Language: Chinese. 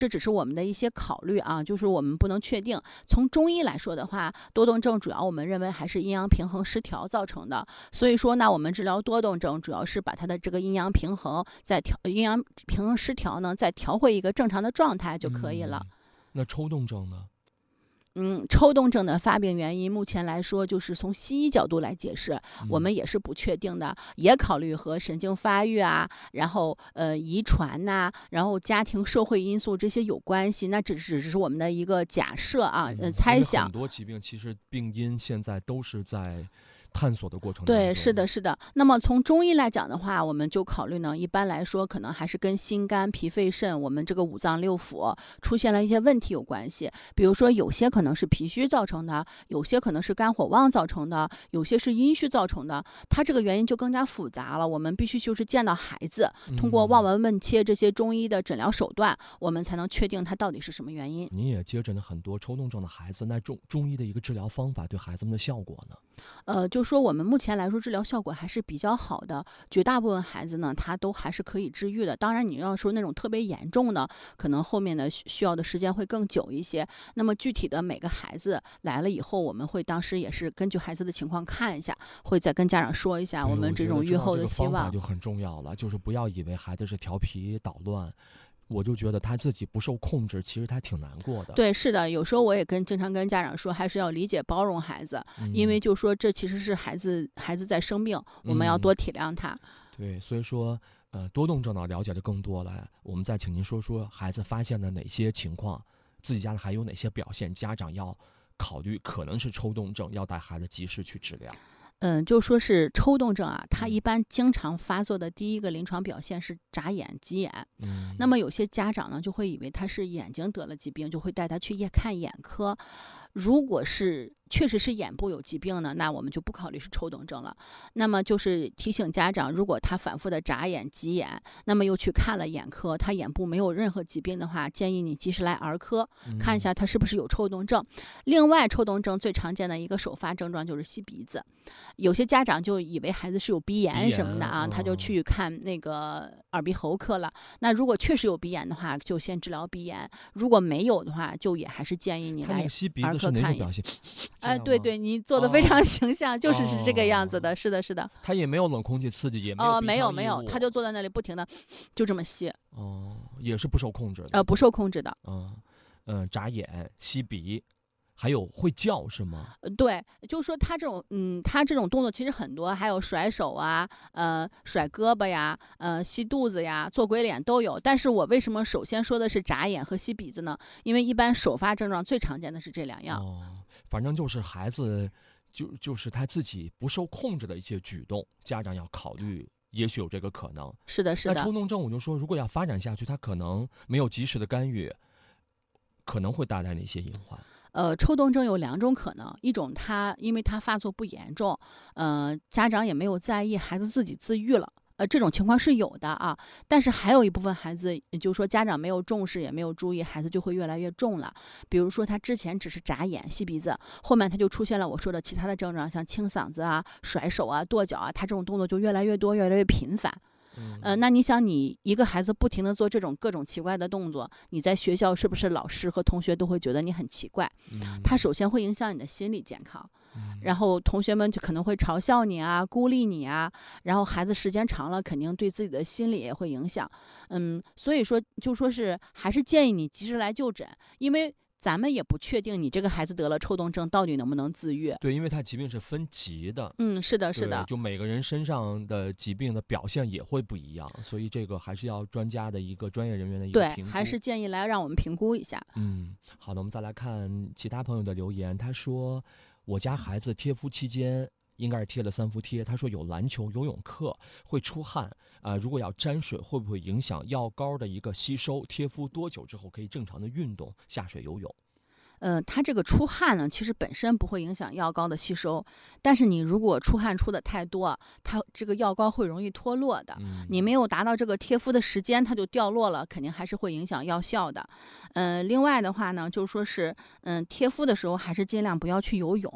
这只是我们的一些考虑啊，就是我们不能确定。从中医来说的话，多动症主要我们认为还是阴阳平衡失调造成的。所以说呢，我们治疗多动症主要是把它的这个阴阳平衡阴阳平衡失调呢，再调回一个正常的状态就可以了。 那抽动症呢？ 抽动症的发病原因，目前来说就是从西医角度来解释，我们也是不确定的，也考虑和神经发育啊，然后遗传呐、然后家庭社会因素这些有关系，那只是我们的一个假设啊，猜想。 很多疾病其实病因现在都是在探索的过程当中。 对，是的，是的。那么从中医来讲的话，我们就考虑呢，一般来说可能还是跟心肝脾肺肾我们这个五脏六腑出现了一些问题有关系。比如说有些可能是脾虚造成的，有些可能是肝火旺造成的，有些是阴虚造成的，它这个原因就更加复杂了。我们必须就是见到孩子，通过望闻问切这些中医的诊疗手段，我们才能确定它到底是什么原因。 您也接诊了很多抽动症的孩子，那中医的一个治疗方法对孩子们的效果呢？ 就说我们目前来说治疗效果还是比较好的，绝大部分孩子呢，他都还是可以治愈的。当然，你要说那种特别严重的，可能后面的需要的时间会更久一些。那么具体的每个孩子来了以后，我们会当时也是根据孩子的情况看一下，会再跟家长说一下我们这种愈后的希望。 就很重要了，就是不要以为孩子是调皮捣乱。我就觉得他自己不受控制，其实他挺难过的。 对，是的，有时候我也经常跟家长说，还是要理解包容孩子，因为就说这其实是孩子在生病，我们要多体谅他。 对，所以说多动症呢了解的更多了，我们再请您说说孩子发现的哪些情况，自己家里还有哪些表现，家长要考虑可能是抽动症，要带孩子及时去治疗。 就说是抽动症啊，它一般经常发作的第一个临床表现是眨眼、急眼。那么有些家长呢就会以为他是眼睛得了疾病，就会带他去看眼科。如果是确实是眼部有疾病呢，那我们就不考虑是抽动症了。那么就是提醒家长，如果他反复的眨眼、急眼，那么又去看了眼科，他眼部没有任何疾病的话，建议你及时来儿科看一下他是不是有抽动症。另外，抽动症最常见的一个首发症状就是吸鼻子，有些家长就以为孩子是有鼻炎什么的啊，他就去看那个耳鼻喉科了。那如果确实有鼻炎的话，就先治疗鼻炎；如果没有的话，就也还是建议你来儿科看一眼。对对，你做的非常形象，就是这个样子的，是的，是的。 他也没有冷空气刺激，也没有没有，他就坐在那里不停的就这么吸。 也是不受控制的。 不受控制的。 眨眼、吸鼻。还有会叫是吗？ 对，就是说他这种动作其实很多，还有甩手啊，甩胳膊呀，吸肚子呀，做鬼脸都有。但是我为什么首先说的是眨眼和吸鼻子呢？因为一般首发症状最常见的是这两样。 反正就是孩子就是他自己不受控制的一些举动，家长要考虑。也许有这个可能。 是的，是的。 那抽动症我就说，如果要发展下去，他可能没有及时的干预，可能会带来哪些隐患？ 抽动症有两种可能，一种因为它发作不严重，家长也没有在意，孩子自己自愈了。这种情况是有的啊，但是还有一部分孩子，也就是说家长没有重视，也没有注意，孩子就会越来越重了。比如说他之前只是眨眼、吸鼻子，后面他就出现了我说的其他的症状，像清嗓子啊、甩手啊、跺脚啊，他这种动作就越来越多、越来越频繁。那你想，你一个孩子不停的做这种各种奇怪的动作，你在学校是不是老师和同学都会觉得你很奇怪？他首先会影响你的心理健康，然后同学们就可能会嘲笑你啊、孤立你啊，然后孩子时间长了肯定对自己的心理也会影响。所以说就说是还是建议你及时来就诊，因为咱们也不确定你这个孩子得了抽动症到底能不能自愈。 对，因为他疾病是分级的。 是的，是的。 就每个人身上的疾病的表现也会不一样，所以这个还是要专家的一个专业人员的一个评估。 对，还是建议来让我们评估一下。 好的，我们再来看其他朋友的留言。他说，我家孩子贴敷期间应该是贴了3伏贴。他说有篮球、游泳课会出汗如果要沾水，会不会影响药膏的一个吸收？贴敷多久之后可以正常的运动、下水游泳？ 它这个出汗呢，其实本身不会影响药膏的吸收，但是你如果出汗出的太多，它这个药膏会容易脱落的。你没有达到这个贴敷的时间，它就掉落了，肯定还是会影响药效的。另外的话呢，就说是贴敷的时候还是尽量不要去游泳，